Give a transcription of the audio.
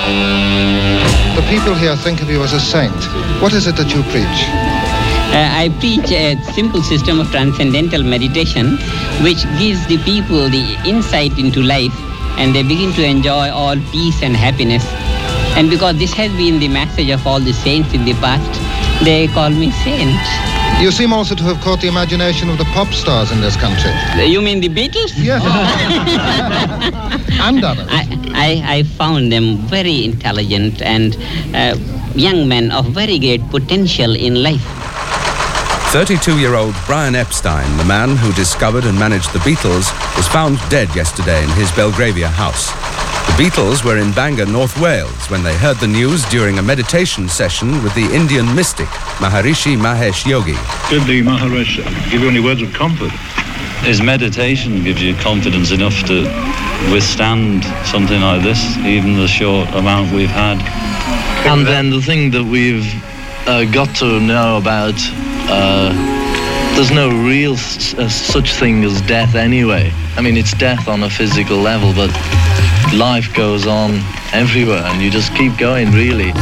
The people here think of you as a saint. What is it that you preach? I preach a simple system of transcendental meditation which gives the people the insight into life, and they begin to enjoy all peace and happiness. And because this has been the message of all the saints in the past, they call me saint. You seem also to have caught the imagination of the pop stars in this country. You mean the Beatles? Yes. And others. I found them very intelligent and young men of very great potential in life. 32-year-old Brian Epstein, the man who discovered and managed the Beatles, was found dead yesterday in his Belgravia house. The Beatles were in Bangor, North Wales, when they heard the news during a meditation session with the Indian mystic, Maharishi Mahesh Yogi. Did the Maharaj give you any words of comfort? His meditation gives you confidence enough to withstand something like this, even the short amount we've had. And then the thing that we've got to know about, there's no real such thing as death anyway. I mean, it's death on a physical level, but life goes on everywhere and you just keep going, really.